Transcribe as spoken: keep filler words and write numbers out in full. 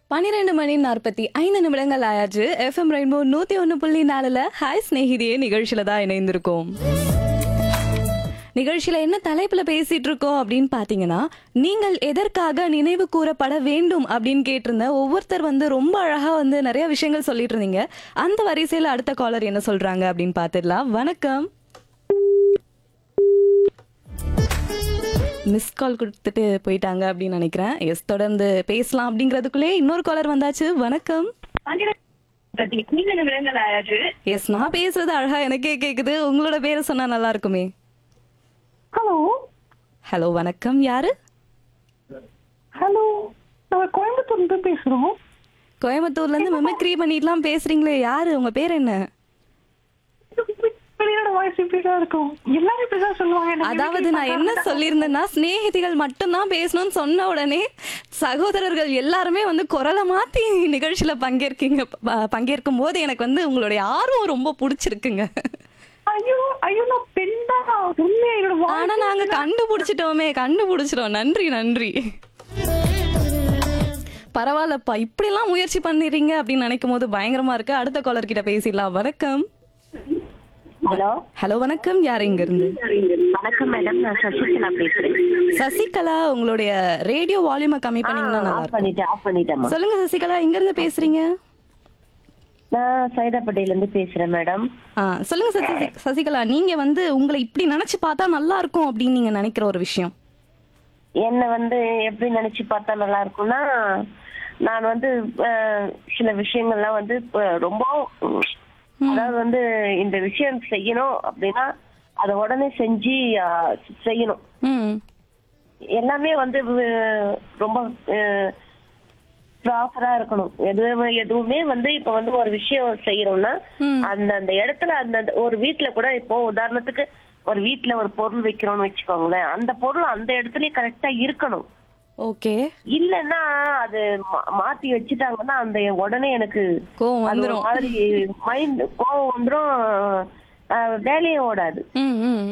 பன்னிரண்டு மணி நாற்பத்தி ஐந்து நிமிடங்கள் ஆயாச்சு. எஃப்எம் ரெயின்போ நூத்தி ஒன்னு புள்ளி நாலுல ஹாய் ஸ்நேகிதியே நிகழ்ச்சியில தான் இணைந்திருக்கோம். நிகழ்ச்சியில என்ன தலைப்புல பேசிட்டு இருக்கோம் அப்படின்னு பாத்தீங்கன்னா, நீங்கள் எதற்காக நினைவு கூறப்பட வேண்டும் அப்படின்னு கேட்டிருந்த ஒவ்வொருத்தர் வந்து ரொம்ப அழகா வந்து நிறைய விஷயங்கள் சொல்லிட்டு இருந்தீங்க. அந்த வரிசையில அடுத்த காலர் என்ன சொல்றாங்க அப்படின்னு பாத்துடலாம். வணக்கம். மிஸ் கால் கொடுத்துட்டு போயிட்டாங்க அப்படின்னு நினைக்கிறேன். எஸ், தொடர்ந்து பேசலாம் அப்படிங்கறதுக்குள்ளே இன்னொரு காலர் வந்தாச்சு. வணக்கம். எஸ், நான் பேசுறது அழகா எனக்கே கேக்குது. உங்களோட பேரை சொன்னா நல்லா இருக்குமே. ஹலோ ஹலோ, வணக்கம். யாரு? ஹலோ, நான் கோயம்புத்தூர்ல இருந்து பேசுறோம். கோயம்புத்தூர்ல இருந்து மிமிக்ரி பண்ணிட்டுலாம் பேசுறீங்களே, யாரு? உங்க பேர் என்ன? என்னோட வாய்ஸ் இப்படிதான் இருக்கும். எல்லாரும் இப்படிதான் சொல்லுவாங்க. எனக்கு அதாவது நான் என்ன சொல்லியிருந்தேன்னா, சிநேகிதிகள் மட்டும்தான் பேசணும்னு சொன்ன உடனே சகோதரர்கள் எல்லாருமே வந்து குரலை மாத்தி நிகழ்ச்சியில பங்கேற்கீங்க. ப- பங்கேற்கும் போது எனக்கு வந்து உங்களுடைய ஆர்வம் ரொம்ப பிடிச்சிருக்குங்க. ஐயோ ஐயோ, நான் பெண் தான். உண்மையா என்னோட voice ஆனா நாங்க கண்டுபிடிச்சிட்டோமே, கண்டுபிடிச்சிட்டோம். நன்றி நன்றி. பரவாயில்லப்பா, இப்படி எல்லாம் முயற்சி பண்ணிடுறீங்க அப்படின்னு நினைக்கும் போது பயங்கரமா இருக்கு. அடுத்த காலர் கிட்ட பேசிடலாம். வணக்கம். ஹலோ ஹலோ, வணக்கம். யார் இங்க இருந்து? வணக்கம் மேடம், நான் சசிகலா பேசுறேன். சசிகலா, உங்களுடைய ரேடியோ வால்யூமை கம்மி பண்ணீங்கன்னா நல்லா ஆஃப் இருக்கும். பண்ணிட்டேன் ஆஃப் பண்ணிட்டேம்மா. சொல்லுங்க சசிகலா, எங்க இருந்து பேசுறீங்க? நான் சைதாப்பேட்டையில இருந்து பேசுறேன் மேடம். ஆ, சொல்லுங்க சசி சசிகலா, நீங்க வந்து உங்களை இப்படி நினைச்சு பார்த்தா நல்லா இருக்கும் அப்படின்னு நீங்க நினைக்கிற ஒரு விஷயம். என்ன வந்து எப்படி நினைச்சு பார்த்தா நல்லா இருக்கும்னா, நான் வந்து அஹ், சில விஷயங்கள்லாம் வந்து அஹ், ரொம்ப அதாவது வந்து இந்த விஷயம் செய்யணும் அப்படின்னா அதை உடனே செஞ்சு அஹ், செய்யணும். ம். எல்லாமே வந்து அஹ், ரொம்ப ப்ராப்பரா இருக்கணும். எதுவுமே எதுவுமே வந்து இப்ப வந்து ஒரு விஷயம் செய்யறோம்னா ம். அந்த அந்த இடத்துல அந்த அந்த ஒரு வீட்டுல கூட இப்போ உதாரணத்துக்கு ஒரு வீட்டுல ஒரு பொருள் வைக்கிறோம்னு வச்சுக்கோங்களேன், அந்த பொருள் அந்த இடத்துலயே கரெக்டா இருக்கணும். ஓகே. இல்லன்னா அது மா- மாத்தி வச்சுட்டாங்கன்னா அந்த உடனே எனக்கு கோவம் அது ஒரு வந்துரும். மாதிரி மைண்ட் கோவம் வந்துரும். அஹ், வேலையே ஓடாது. ம் ம்